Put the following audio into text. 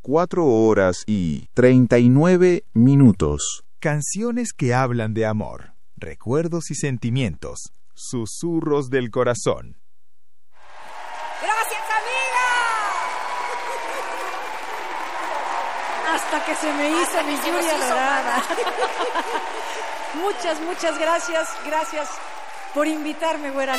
4:39. Canciones que hablan de amor, recuerdos y sentimientos, susurros del corazón. ¡Gracias, amiga! Hasta que se me hizo mi lluvia dorada. Muchas gracias. Gracias por invitarme, güera.